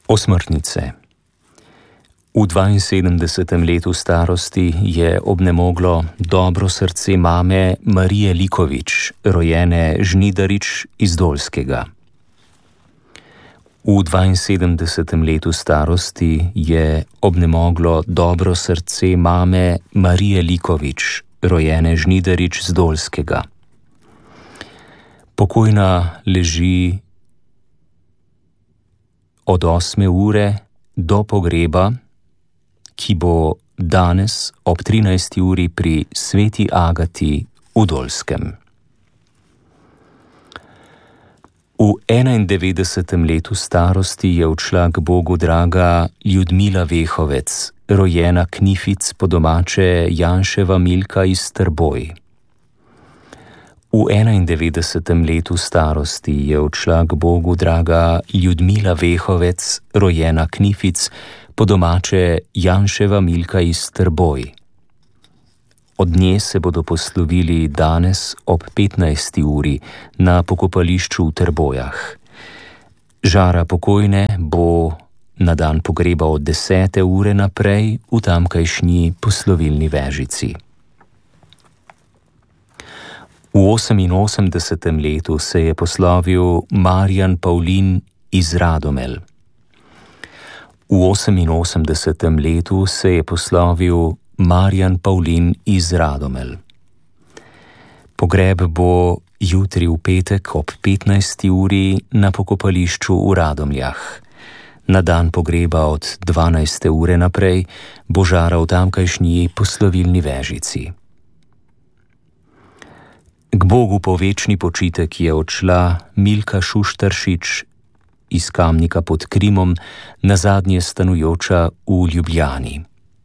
Osmrtnice. V 72. letu starosti je obnemoglo dobro srce mame Marije Likovič, rojene Žnidarič iz Dolskega. V 72. letu starosti je obnemoglo dobro srce mame Marije Likovič, rojene Žnidarič z Dolskega. Pokojna leži od 8. ure do pogreba, ki bo danes ob 13. uri pri Sveti Agati v Dolskem. V 91. letu starosti je odšla k Bogu draga Ljudmila Vehovec, rojena Knific, po domače Janševa Milka iz Trboj. V 91. letu starosti je odšla k Bogu draga Ljudmila Vehovec, rojena Knific, po domače Janševa Milka iz Trboj. Od nje se bodo poslovili danes ob 15. uri na pokopališču v Trbojah. Žara pokojne bo na dan pogreba od 10. ure naprej v tamkajšnji poslovilni vežici. V 88. letu se je poslovil Marjan Pavlin iz Radomelj. V 88. letu se je poslovil Marjan Pavlin iz Radomelj. Pogreb bo jutri v petek ob 15. uri na pokopališču v Radomljah. Na dan pogreba od 12. ure naprej bo žara v tamkajšnji poslovilni vežici. K Bogu po večni počitek je odšla Milka Šuštaršič iz Kamnika pod Krimom, nazadnje stanujoča v Ljubljani.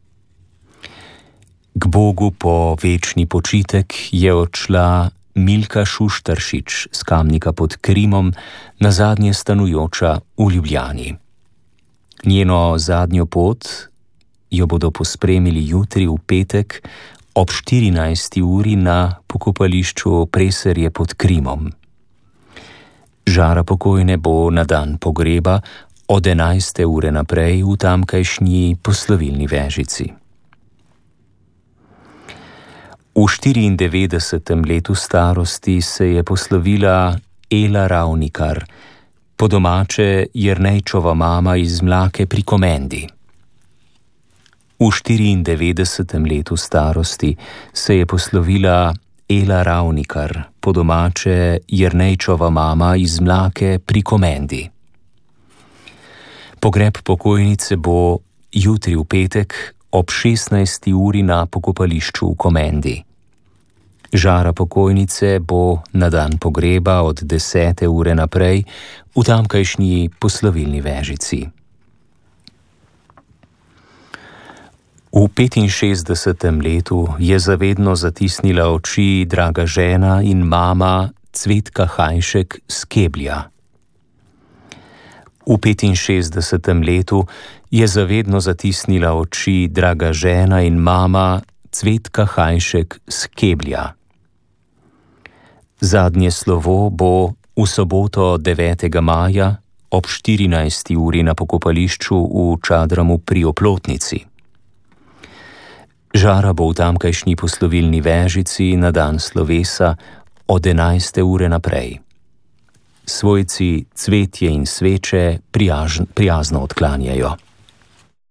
K Bogu po večni počitek je odšla Milka Šuštaršič z Kamnika pod Krimom, nazadnje stanujoča v Ljubljani. Njeno zadnjo pot jo bodo pospremili jutri v petek ob 14. uri na pokopališču Preserje pod Krimom. Žara pokojne bo na dan pogreba od 11. ure naprej v tamkajšnji poslovilni vežici. V 94. letu starosti se je poslovila Ela Ravnikar, po domače Jernejčova mama iz Mlake pri Komendi. V 94. letu starosti se je poslovila Ela Ravnikar, po domače Jernejčova mama iz Mlake pri Komendi. Pogreb pokojnice bo jutri v petek ob 16. uri na pokopališču v Komendi. Žara pokojnice bo na dan pogreba od 10. ure naprej v tamkajšnji poslovilni vežici. V 65. letu je zavedno zatisnila oči draga žena in mama Cvetka Hajšek z Keblja. V 65. letu je zavedno zatisnila oči draga žena in mama Cvetka Hajšek z Keblja. Zadnje slovo bo v soboto 9. maja ob 14. uri na pokopališču v Čadramu pri Oplotnici. Žara bo v tamkajšnji poslovilni vežici na dan slovesa od 11. ure naprej. Svojci cvetje in sveče prijazno odklanjajo.